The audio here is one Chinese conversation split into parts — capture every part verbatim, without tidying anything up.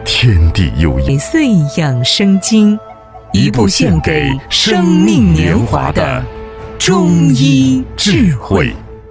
天地有百岁养生经，一部献给生命年华的中医智慧。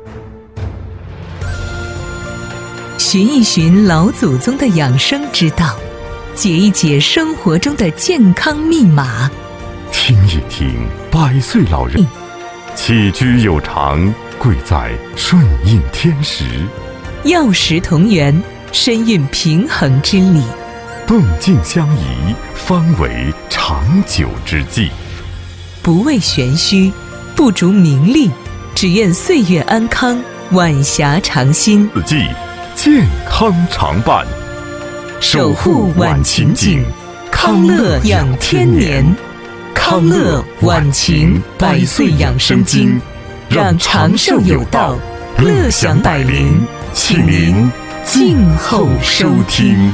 寻一寻老祖宗的养生之道，解一解生活中的健康密码， 听一听百岁老人起居有常，贵在顺应天时， 药食同源，深蕴平衡之理， 动静相宜，方为长久之计。 不为玄虚，不逐名利，只愿岁月安康，晚霞常新。 四季健康常伴， 守护晚晴景，康乐养天年。康乐晚晴百岁养生经，让长寿有道，乐享百龄，请您静候收听。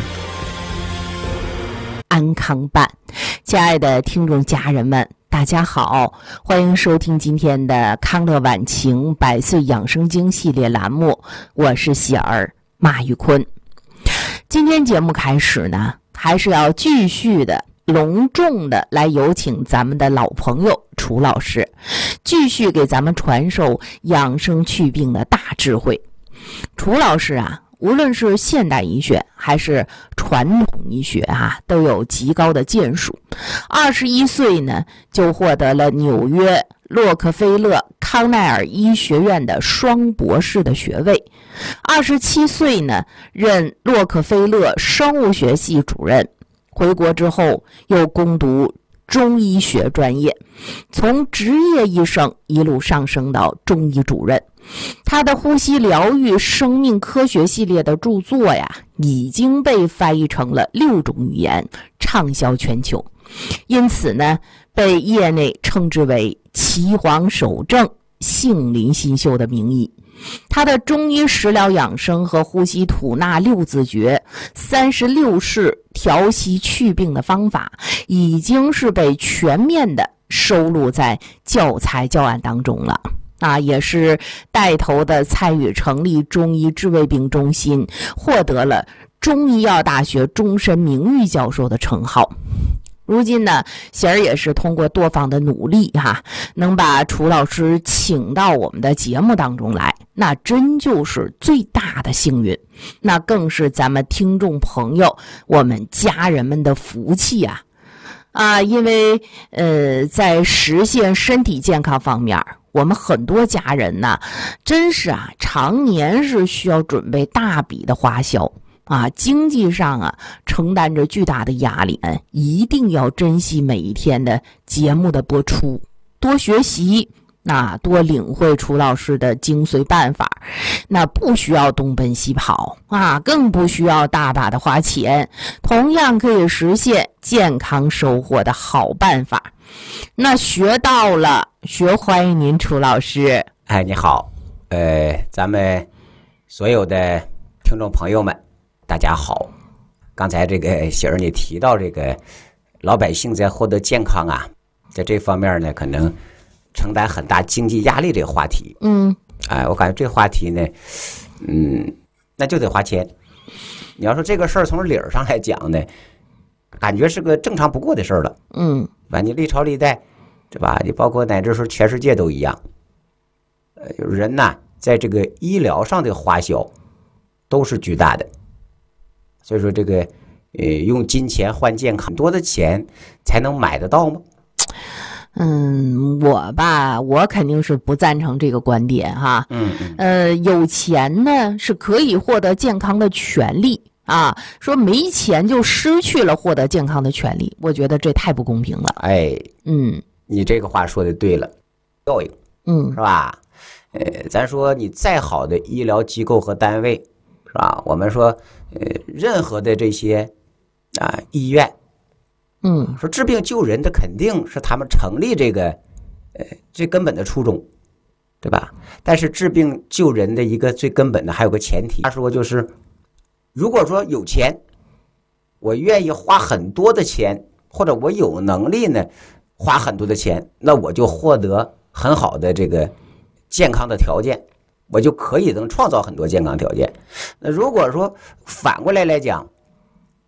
安康伴，亲爱的听众家人们，大家好，欢迎收听今天的康乐晚晴百岁养生经系列栏目，我是喜儿马玉坤。今天节目开始呢，还是要继续的隆重的来有请咱们的老朋友楚老师，继续给咱们传授养生祛病的大智慧。楚老师啊，无论是现代医学还是传统医学啊，都有极高的建树。二十一岁呢，就获得了纽约洛克菲勒康奈尔医学院的双博士的学位。二十七岁呢，任洛克菲勒生物学系主任。回国之后，又攻读中医学专业，从职业医生一路上升到中医主任。他的呼吸疗愈生命科学系列的著作呀，已经被翻译成了六种语言，畅销全球。因此呢，被业内称之为岐黄守正、杏林新秀的名医。他的中医食疗养生和呼吸吐纳六字诀、三十六式调息祛病的方法，已经是被全面的收录在教材教案当中了。啊，也是带头的参与成立中医治胃病中心，获得了中医药大学终身名誉教授的称号。如今呢，喜儿也是通过多方的努力哈、啊，能把楚老师请到我们的节目当中来，那真就是最大的幸运，那更是咱们听众朋友、我们家人们的福气啊！啊，因为呃，在实现身体健康方面，我们很多家人呢，真是啊，常年是需要准备大笔的花销。啊，经济上啊承担着巨大的压力，嗯，一定要珍惜每一天的节目的播出，多学习，那多领会楚老师的精髓办法，那不需要东奔西跑啊，更不需要大把的花钱，同样可以实现健康收获的好办法。那学到了，学欢迎您楚老师。 哎，你好，呃，咱们所有的听众朋友们。大家好，刚才这个喜儿你提到这个老百姓在获得健康啊，在这方面呢，可能承担很大经济压力这个话题，嗯，哎，我感觉这个话题呢，嗯，那就得花钱。你要说这个事儿从理儿上来讲呢，感觉是个正常不过的事儿了，嗯，吧？你历朝历代，对吧？你包括乃至说全世界都一样，呃，人呐，在这个医疗上的花销都是巨大的。所以说这个呃，用金钱换健康，很多的钱才能买得到吗？ 嗯，我吧，我肯定是不赞成这个观点哈。嗯, 嗯呃，有钱呢是可以获得健康的权利啊，说没钱就失去了获得健康的权利，我觉得这太不公平了。 哎，嗯，你这个话说的对了，效应，嗯，是吧？呃，咱说你再好的医疗机构和单位，是吧？我们说，呃，任何的这些啊医院，嗯，说治病救人的肯定是他们成立这个，呃，最根本的初衷，对吧？但是治病救人的一个最根本的还有个前提，他说就是，如果说有钱，我愿意花很多的钱，或者我有能力呢，花很多的钱，那我就获得很好的这个健康的条件。我就可以能创造很多健康条件。那如果说反过来来讲，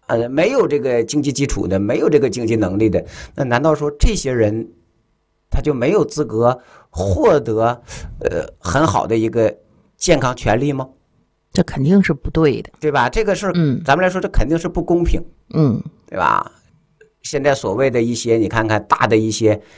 呃，没有这个经济基础的，没有这个经济能力的，那难道说这些人他就没有资格获得呃很好的一个健康权利吗？ 这肯定是不对的， 对吧？这个事儿， 嗯， 咱们来说，这肯定是不公平， 嗯， 对吧？现在所谓的一些，你看看大的一些